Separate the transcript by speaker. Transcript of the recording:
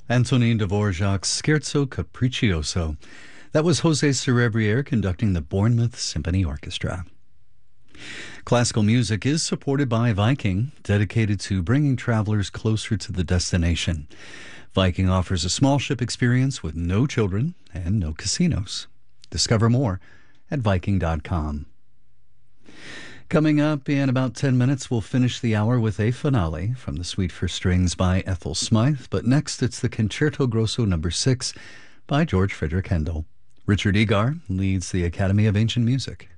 Speaker 1: Antonin Dvorak's Scherzo Capriccioso. That was Jose Cerebriere conducting the Bournemouth Symphony Orchestra. Classical music is supported by Viking, dedicated to bringing travelers closer to the destination. Viking offers a small ship experience with no children and no casinos. Discover more at Viking.com. Coming up in about 10 minutes, we'll finish the hour with a finale from the Suite for Strings by Ethel Smythe. But next, it's the Concerto Grosso No. 6 by George Frederick Handel. Richard Egar leads the Academy of Ancient Music.